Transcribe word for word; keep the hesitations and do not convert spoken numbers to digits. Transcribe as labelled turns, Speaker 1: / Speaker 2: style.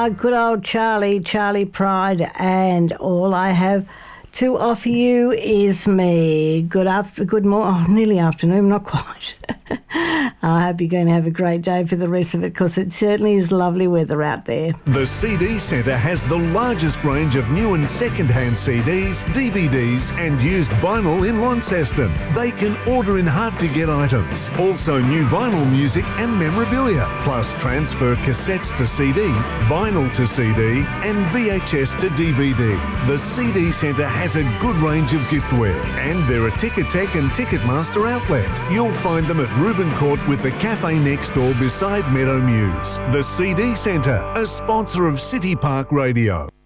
Speaker 1: Ah, good old Charlie, Charlie Pride, and all I have to offer you is me. Good after, good morning, oh, nearly afternoon, not quite. I hope you're going to have a great day for the rest of it, because it certainly is lovely weather out there.
Speaker 2: The C D Centre has the largest range of new and second-hand C Ds, D V Ds and used vinyl in Launceston. They can order in hard-to-get items. Also new vinyl music and memorabilia, plus transfer cassettes to C D, vinyl to C D and V H S to D V D. The C D Centre has a good range of giftware, and they're a Ticketek and Ticketmaster outlet. You'll find them at Reuben Court with the cafe next door beside Meadow Muse. The C D Centre, a sponsor of City Park Radio.